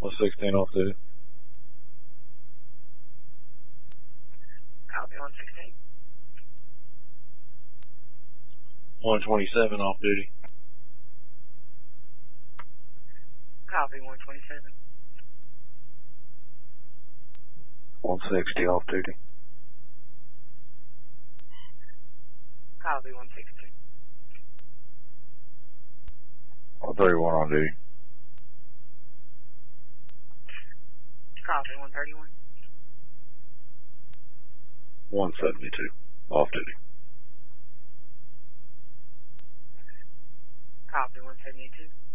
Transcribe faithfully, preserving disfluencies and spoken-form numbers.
one sixteen off duty. Copy, one sixteen. one twenty-seven off duty. Copy, one twenty-seven. one sixty off duty. Copy, one sixty. one thirty-one on duty. Copy, one thirty-one. one seventy-two off duty. Copy, one seventy-two.